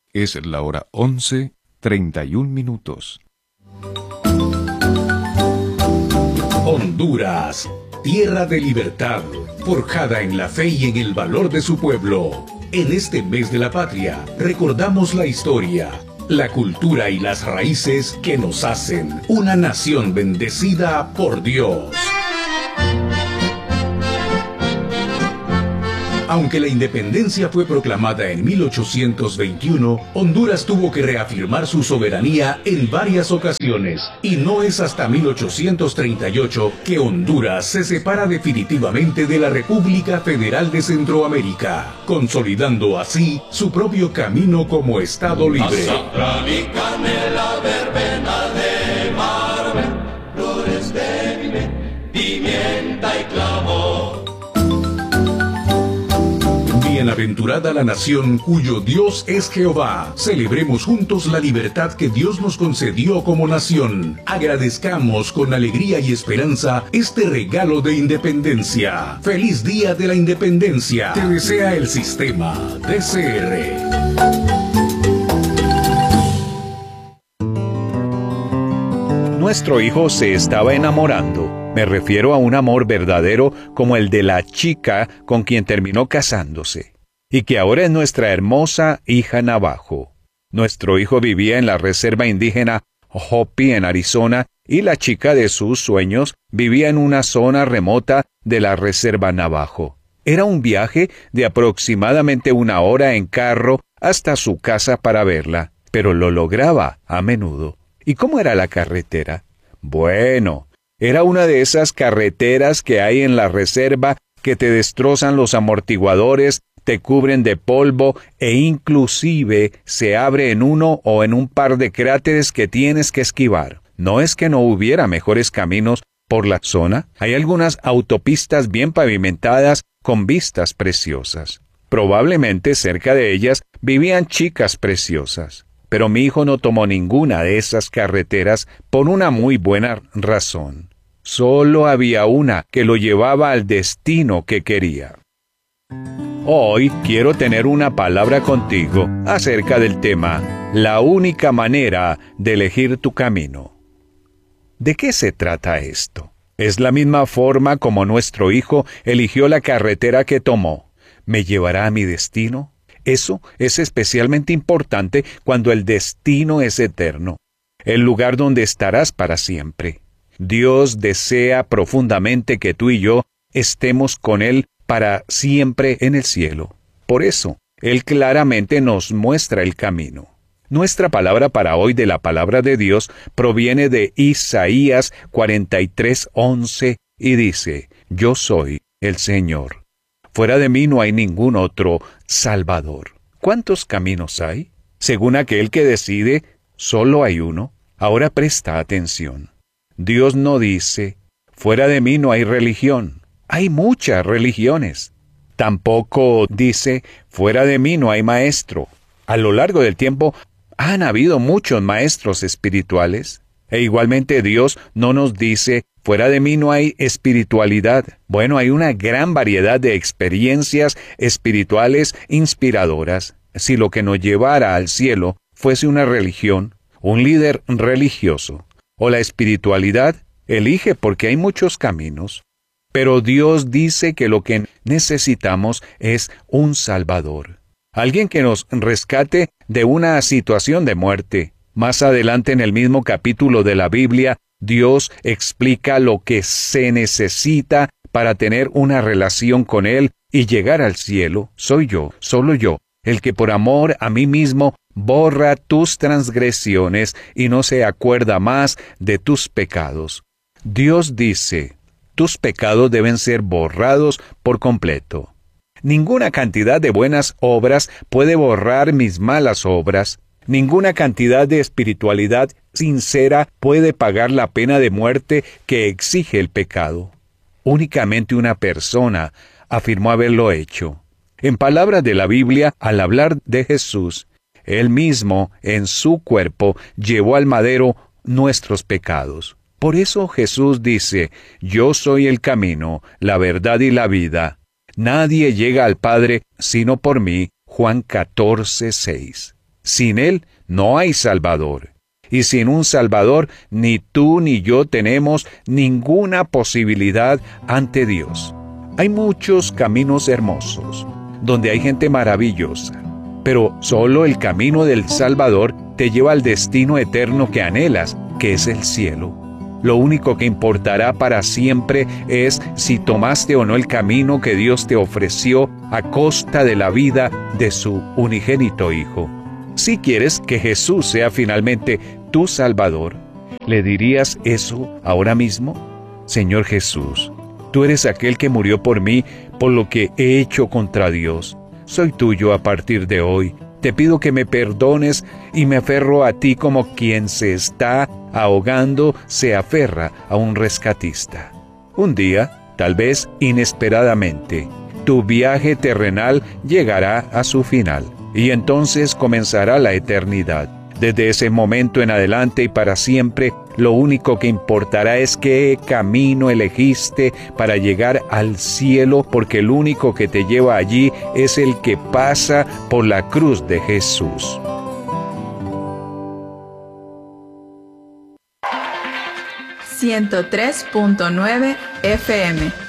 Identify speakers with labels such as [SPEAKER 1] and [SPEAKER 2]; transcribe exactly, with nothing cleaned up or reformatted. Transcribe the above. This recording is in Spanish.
[SPEAKER 1] Es la hora once, treinta y un minutos.
[SPEAKER 2] Honduras, tierra de libertad, forjada en la fe y en el valor de su pueblo. En este mes de la patria, recordamos la historia, la cultura y las raíces que nos hacen una nación bendecida por Dios. Aunque la independencia fue proclamada en mil ochocientos veintiuno, Honduras tuvo que reafirmar su soberanía en varias ocasiones, y no es hasta mil ochocientos treinta y ocho que Honduras se separa definitivamente de la República Federal de Centroamérica, consolidando así su propio camino como Estado libre. Bienaventurada la nación cuyo Dios es Jehová. Celebremos juntos la libertad que Dios nos concedió como nación. Agradezcamos con alegría y esperanza este regalo de independencia. ¡Feliz Día de la Independencia! Te desea el sistema D C R.
[SPEAKER 3] Nuestro hijo se estaba enamorando. Me refiero a un amor verdadero como el de la chica con quien terminó casándose, y que ahora es nuestra hermosa hija Navajo. Nuestro hijo vivía en la reserva indígena Hopi en Arizona, y la chica de sus sueños vivía en una zona remota de la reserva Navajo. Era un viaje de aproximadamente una hora en carro hasta su casa para verla, pero lo lograba a menudo. ¿Y cómo era la carretera? Bueno, era una de esas carreteras que hay en la reserva que te destrozan los amortiguadores, te cubren de polvo e inclusive se abre en uno o en un par de cráteres que tienes que esquivar. No es que no hubiera mejores caminos por la zona. Hay algunas autopistas bien pavimentadas con vistas preciosas. Probablemente cerca de ellas vivían chicas preciosas. Pero mi hijo no tomó ninguna de esas carreteras por una muy buena razón. Solo había una que lo llevaba al destino que quería. Hoy quiero tener una palabra contigo acerca del tema, la única manera de elegir tu camino. ¿De qué se trata esto? Es la misma forma como nuestro hijo eligió la carretera que tomó. ¿Me llevará a mi destino? Eso es especialmente importante cuando el destino es eterno, el lugar donde estarás para siempre. Dios desea profundamente que tú y yo estemos con Él para siempre en el cielo. Por eso, Él claramente nos muestra el camino. Nuestra palabra para hoy de la palabra de Dios proviene de Isaías cuarenta y tres, once y dice: Yo soy el Señor. Fuera de mí no hay ningún otro Salvador. ¿Cuántos caminos hay? Según aquel que decide, solo hay uno. Ahora presta atención. Dios no dice, fuera de mí no hay religión. Hay muchas religiones. Tampoco dice, fuera de mí no hay maestro. A lo largo del tiempo han habido muchos maestros espirituales. E igualmente Dios no nos dice, fuera de mí no hay espiritualidad. Bueno, hay una gran variedad de experiencias espirituales inspiradoras. Si lo que nos llevara al cielo fuese una religión, un líder religioso, o la espiritualidad, elige porque hay muchos caminos. Pero Dios dice que lo que necesitamos es un Salvador. Alguien que nos rescate de una situación de muerte. Más adelante en el mismo capítulo de la Biblia, Dios explica lo que se necesita para tener una relación con Él y llegar al cielo. Soy yo, solo yo, el que por amor a mí mismo borra tus transgresiones y no se acuerda más de tus pecados. Dios dice, tus pecados deben ser borrados por completo. Ninguna cantidad de buenas obras puede borrar mis malas obras. Ninguna cantidad de espiritualidad sincera puede pagar la pena de muerte que exige el pecado. Únicamente una persona afirmó haberlo hecho. En palabras de la Biblia, al hablar de Jesús, Él mismo, en su cuerpo, llevó al madero nuestros pecados. Por eso Jesús dice, yo soy el camino, la verdad y la vida. Nadie llega al Padre sino por mí. Juan catorce, seis. Sin Él no hay Salvador. Y sin un Salvador, ni tú ni yo tenemos ninguna posibilidad ante Dios. Hay muchos caminos hermosos, donde hay gente maravillosa, pero solo el camino del Salvador te lleva al destino eterno que anhelas, que es el cielo. Lo único que importará para siempre es si tomaste o no el camino que Dios te ofreció a costa de la vida de su unigénito Hijo. Si quieres que Jesús sea finalmente tu Salvador, ¿le dirías eso ahora mismo? Señor Jesús, tú eres aquel que murió por mí, por lo que he hecho contra Dios. Soy tuyo a partir de hoy. Te pido que me perdones y me aferro a ti como quien se está ahogando se aferra a un rescatista. Un día, tal vez inesperadamente, tu viaje terrenal llegará a su final. Y entonces comenzará la eternidad. Desde ese momento en adelante y para siempre, lo único que importará es qué camino elegiste para llegar al cielo, porque el único que te lleva allí es el que pasa por la cruz de Jesús.
[SPEAKER 4] ciento tres punto nueve F M